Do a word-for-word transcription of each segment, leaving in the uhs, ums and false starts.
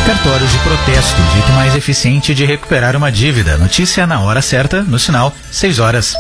Cartórios de protesto, jeito mais eficiente de recuperar uma dívida. Notícia na hora certa, no sinal, seis horas.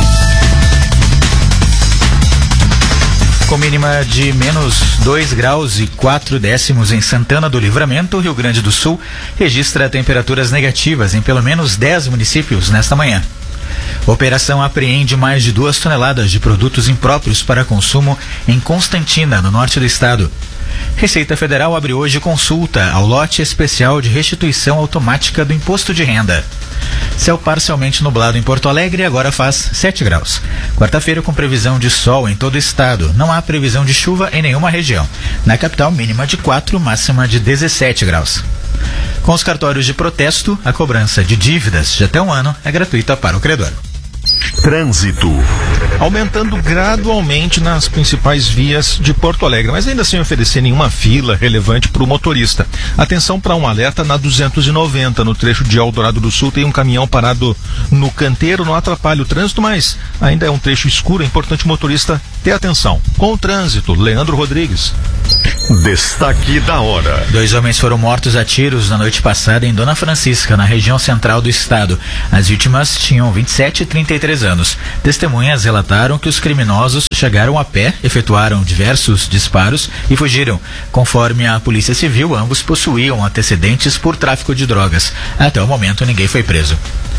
Com mínima de menos dois graus e quatro décimos em Santana do Livramento, Rio Grande do Sul registra temperaturas negativas em pelo menos dez municípios nesta manhã. Operação apreende mais de duas toneladas de produtos impróprios para consumo em Constantina, no norte do estado. Receita Federal abre hoje consulta ao lote especial de restituição automática do imposto de renda. Céu parcialmente nublado em Porto Alegre, agora faz sete graus. Quarta-feira com previsão de sol em todo o estado. Não há previsão de chuva em nenhuma região. Na capital, mínima de quatro, máxima de dezessete graus. Com os cartórios de protesto, a cobrança de dívidas de até um ano é gratuita para o credor. Trânsito. Aumentando gradualmente nas principais vias de Porto Alegre, mas ainda sem oferecer nenhuma fila relevante para o motorista. Atenção para um alerta na duzentos e noventa, no trecho de Eldorado do Sul, tem um caminhão parado no canteiro, não atrapalha o trânsito, mas ainda é um trecho escuro, é importante o motorista ter atenção. Com o trânsito, Leandro Rodrigues. Destaque da hora. Dois homens foram mortos a tiros na noite passada em Dona Francisca, na região central do estado. As vítimas tinham vinte e sete e trinta e três anos. Testemunhas relataram que os criminosos chegaram a pé, efetuaram diversos disparos e fugiram. Conforme a Polícia Civil, ambos possuíam antecedentes por tráfico de drogas. Até o momento, ninguém foi preso.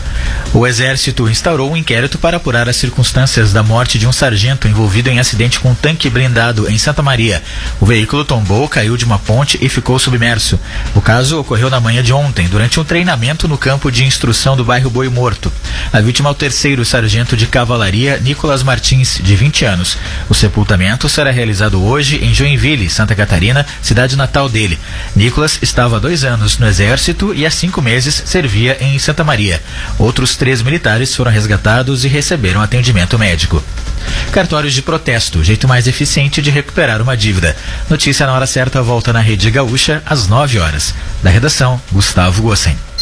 O Exército instaurou um inquérito para apurar as circunstâncias da morte de um sargento envolvido em acidente com um tanque blindado em Santa Maria. O veículo tombou, caiu de uma ponte e ficou submerso. O caso ocorreu na manhã de ontem, durante um treinamento no campo de instrução do bairro Boi Morto. A vítima é o terceiro sargento de cavalaria, Nicolas Martins, de vinte anos. O sepultamento será realizado hoje em Joinville, Santa Catarina, cidade natal dele. Nicolas estava há dois anos no Exército e há cinco meses servia em Santa Maria. Outros três militares foram resgatados e receberam atendimento médico. Cartórios de protesto, jeito mais eficiente de recuperar uma dívida. Notícia na hora certa volta na Rede Gaúcha às nove horas. Da redação, Gustavo Gossen.